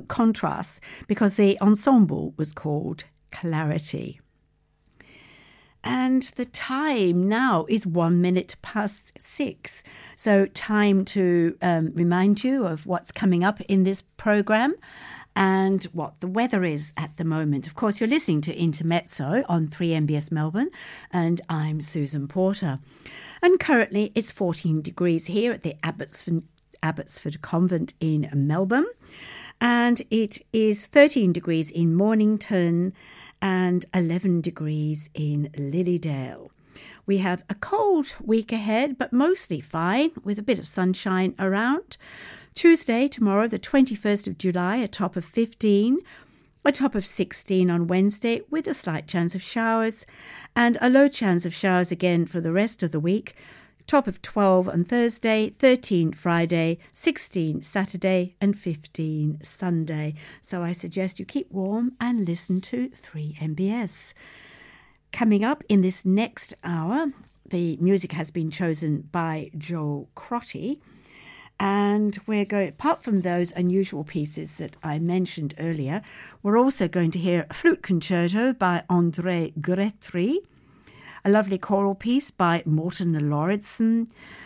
contrasts because the ensemble was called Clarity. And the time now is 1 minute past 6. So time to remind you of what's coming up in this program and what the weather is at the moment. Of course, you're listening to Intermezzo on 3MBS Melbourne, and I'm Susan Porter. And currently it's 14 degrees here at the Abbotsford Convent in Melbourne, and it is 13 degrees in Mornington and 11 degrees in Lilydale. We have a cold week ahead, but mostly fine, with a bit of sunshine around. Tuesday, tomorrow, the 21st of July, a top of 15, a top of 16 on Wednesday, with a slight chance of showers, and a low chance of showers again for the rest of the week. Top of 12 on Thursday, 13 Friday, 16 Saturday, and 15 Sunday. So I suggest you keep warm and listen to 3MBS. Coming up in this next hour, the music has been chosen by Joe Crotty. And we're going, apart from those unusual pieces that I mentioned earlier, we're also going to hear a flute concerto by André Gretry, a lovely choral piece by Morten Lauridsen,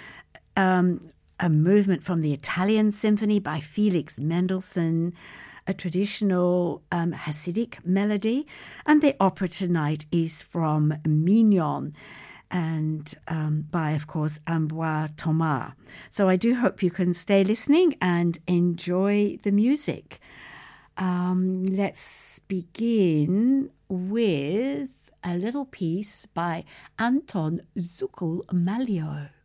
a movement from the Italian Symphony by Felix Mendelssohn, a traditional Hasidic melody, and the opera tonight is from Mignon, and by, of course, Ambroise Thomas. So I do hope you can stay listening and enjoy the music. Let's begin with a little piece by Anton Zuckel-Malio.